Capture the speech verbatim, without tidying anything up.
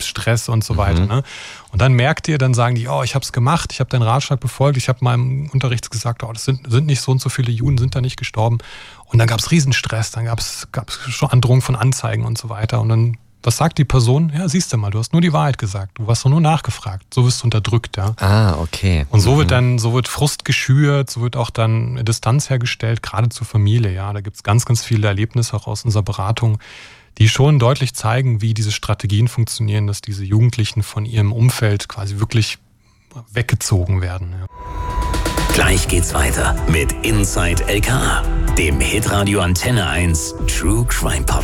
gibt's Stress und so Mhm. weiter. Ne? Und dann merkt ihr, dann sagen die, oh, ich habe es gemacht, ich habe deinen Ratschlag befolgt, ich habe meinem Unterricht gesagt, oh, das sind, sind nicht so und so viele Juden, sind da nicht gestorben. Und dann gab's Riesenstress, dann gab's gab's schon Androhung von Anzeigen und so weiter. Und dann, was sagt die Person? Ja, siehst du mal, du hast nur die Wahrheit gesagt, du hast doch nur nachgefragt. So wirst du unterdrückt, ja. Ah, okay. Und so Mhm. wird dann, so wird Frust geschürt, so wird auch dann eine Distanz hergestellt, gerade zur Familie, ja. Da gibt's ganz, ganz viele Erlebnisse auch aus unserer Beratung, die schon deutlich zeigen, wie diese Strategien funktionieren, dass diese Jugendlichen von ihrem Umfeld quasi wirklich weggezogen werden, ja. Gleich geht's weiter mit Inside L K A, dem Hitradio Antenne eins True Crime Podcast.